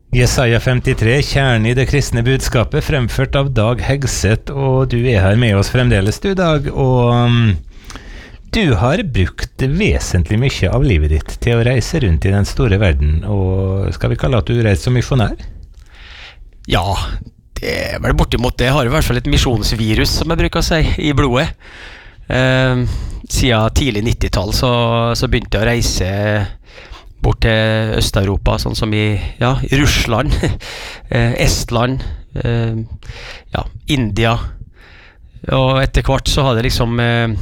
Jesaja 53, kjernen i det kristne budskapet, fremført av Dag Hegseth, og du her med oss fremdeles, du, Dag, og du har brukt vesentlig mye av livet ditt til å reise rundt i den store verden, og skal vi kalle at du reiser som misjonær? Ja, det vel bortimot det. Jeg har i hvert fall et misjonsvirus, som jeg bruker å si, i blodet. Siden tidlig 90-tall så begynte jeg å reise bort til Øst-Europa, sånn som i Russland, Estland, India, og etter hvert så hadde liksom,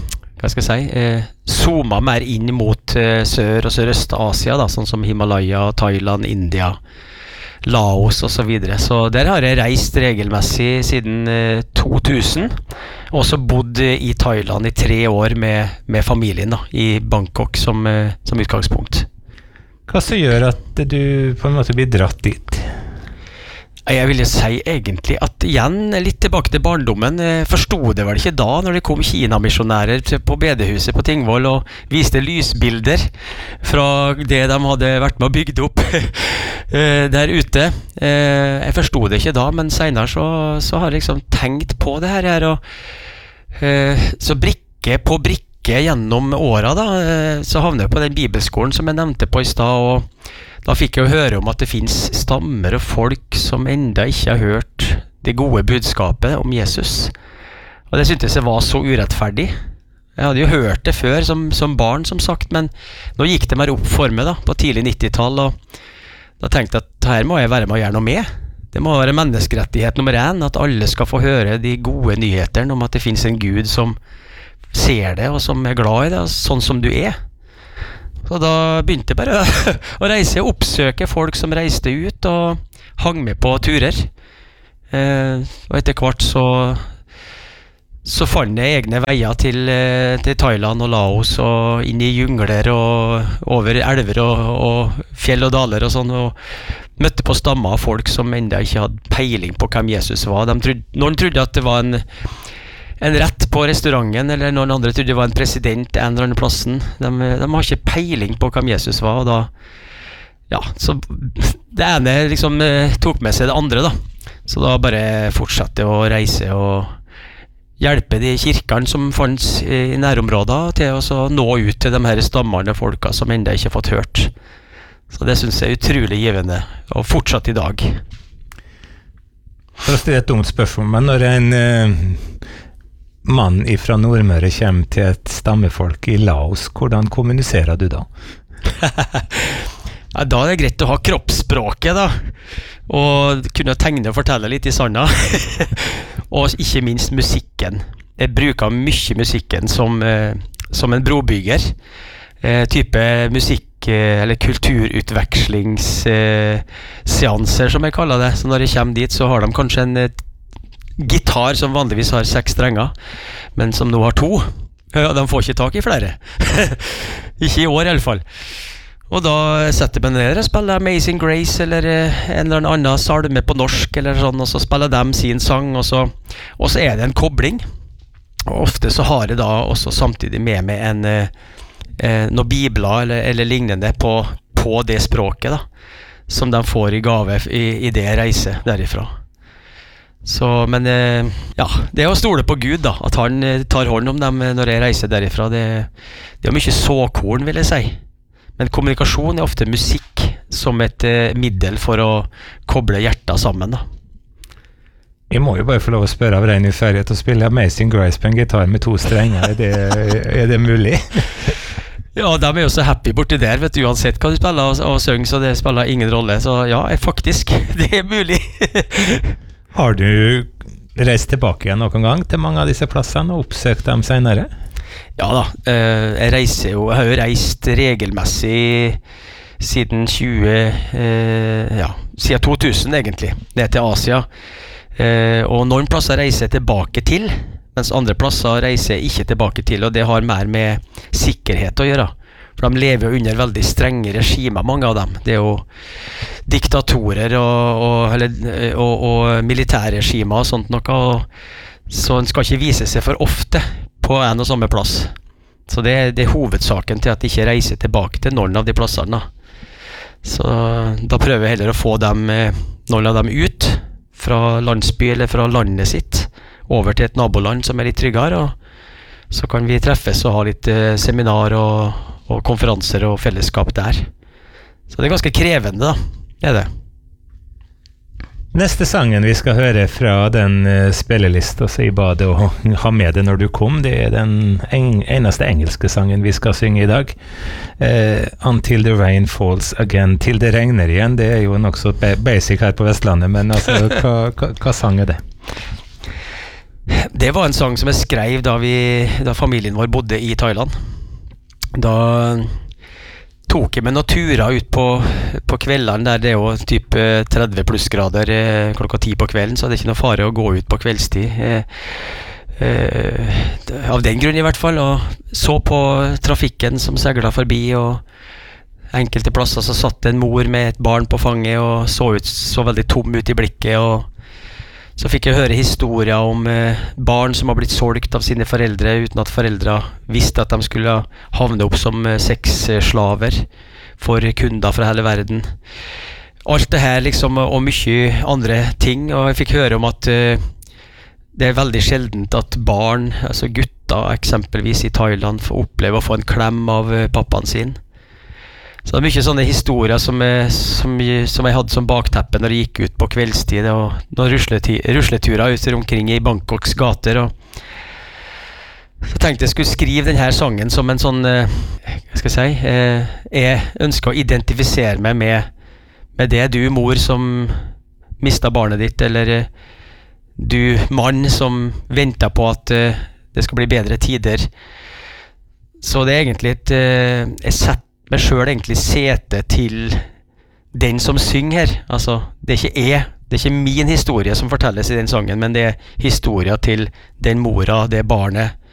zoomet mer inn mot Sør- og Sørøst-Asia, da, sånn som Himalaya, Thailand, India, Laos og så videre. Så der har jeg reist regelmessig siden 2000, og så bodd i Thailand i 3 år med familien da, i Bangkok som utgangspunkt. Hva så gjør at du på en måte blir dratt dit? Jeg vil jo si egentlig at igjen, litt tilbake til barndommen, forstod det vel ikke da når det kom Kina-misjonærer på bedehuset på Tingvoll og viste lysbilder fra det de hadde vært med og bygd opp der ute. Jeg forstod det ikke da, men senere så har jeg liksom tenkt på det her, og så brikke på brikke gjennom åra da, så havnet jeg på den bibelskolen som jeg nevnte på i stad, og da fikk jeg jo høre om at det finnes stammer og folk som enda ikke har hørt det gode budskapet om Jesus. Og det syntes jeg var så urettferdig. Jeg hadde jo hørt det før som barn, som sagt, men nå gikk det mer opp for meg da, på tidlig 90-tall, og da tenkte jeg at her må jeg være med å gjøre noe med. Det må være menneskerettighet nummer 1, at alle skal få høre de gode nyhetene om at det finnes en Gud som ser det, og som er glad i det, sånn som du er. Så da begynte jeg bare å reise og oppsøke folk som reiste ut og hang med på turer. Og etter hvert så fant jeg egne veier til Thailand og Laos og inn i jungler og over elver og fjell og daler og sånn, og møtte på stammer av folk som enda ikke hadde peiling på hvem Jesus var. Noen trodde at det var en rett på restauranten, eller noen andre trodde det var en president en eller annen plassen. De har ikke peiling på hvem Jesus var, og da så det ene liksom tok med seg det andre da. Så da bare fortsatte jeg å reise og hjelpe de kirkene som fanns i nærområder til å nå ut til de her stammene folka som enda ikke har fått hørt. Så det synes jeg er utrolig givende, og fortsatt i dag. For å stille et dumt spørsmål, men når en mann fra Nordmøre kommer til et stammefolk i Laos, hvordan kommuniserer du da? Da er det greit å ha kroppsspråket da, og kunne tegne og fortelle litt i sanda. Og ikke minst musikken. Jeg bruker mye musikken som en brobygger. Type musikk eller kulturutvekslingsseanser som jeg kaller det. Så når jeg kommer dit så har de kanskje en gitar som vanligvis har 6 strenger, men som nå har 2. De får ikke tak i flere. Ikke i år i alle fall. Og da setter jeg meg ned og spiller Amazing Grace eller en eller annen salme på norsk eller sånn, og så spiller de sin sang, og så er det en kobling. Og ofte så har jeg da også samtidig med meg noen bibler eller lignende på det språket da, som de får i gave i det reise derifra. Så, men det er å stole på Gud da, at han tar hånd om dem når jeg reiser derifra. Det er mye såkorn, vil jeg si. Men kommunikasjon er ofte musikk som et middel for å koble hjertet sammen da. Jeg må jo bare få lov å spørre av ren nysgjerrighet å spille Amazing Grace på en gitar med 2 strenger. Er det mulig? Ja, de er jo så happy borti der, vet du, uansett hva du spiller og synger, så det spiller ingen rolle. Så ja, faktisk, det er mulig. Har du reist tilbake igjen noen gang til mange av disse plassene og oppsøkt dem senere? Ja da, jeg har jo reist regelmessig siden siden 2000 egentlig, ned til Asia. Og noen plasser reiser jeg tilbake til, mens andre plasser reiser jeg ikke tilbake til, og det har mer med sikkerhet å gjøre. For de lever jo under veldig strenge regimer, mange av dem. Det er jo diktatorer og militærregimer og sånt noe, så en skal ikke vise seg for ofte på en og samme plass. Så det er hovedsaken til at jeg ikke reiser tilbake til noen av de plassene. Så da prøver jeg heller å få noen av dem ut fra landsby eller fra landet sitt over til et naboland som litt tryggere, og så kan vi treffes og ha litt seminar og konferanser og fellesskap der. Så det ganske krevende da, det. Neste sangen vi skal høre fra den spillelista som jeg ba deg å ha med deg når du kom, det den eneste engelske sangen vi skal synge i dag. Until the Rain Falls Again. Til det regner igjen, det jo nokså basic her på Vestlandet, men altså, hva sang det? Det var en sang som jeg skrev da familien vår bodde i Thailand. Da tok jeg med noen turer ut på kveldene der det jo type 30 plussgrader klokka 10 på kvelden, så det ikke noe fare å gå ut på kveldstid. Av den grunn i hvert fall, og så på trafikken som seglet forbi, og enkelte plasser så satt en mor med et barn på fanget og så veldig tom ut i blikket, og så fikk jeg høre historier om barn som har blitt solgt av sine foreldre uten at foreldre visste at de skulle havne opp som sexslaver for kunder fra hele verden. Alt det her liksom, og mye andre ting, og jeg fikk høre om at det veldig sjeldent at barn, altså gutter eksempelvis i Thailand, får oppleve å få en klem av pappaen sin. Så det mye sånne historier som jeg hadde som bakteppe når jeg gikk ut på kveldstid og noen rusleturer ut omkring i Bangkoks gater. Og så tenkte jeg skulle skrive denne sangen som en sånn, jeg ønsker å identifisere meg med det du mor som mistet barnet ditt, eller du mann som venter på at det skal bli bedre tider. Så det egentlig jeg setter meg selv egentlig sete til den som synger her. Altså, det er ikke min historie som fortelles i den sangen, men det historien til den mora, det barnet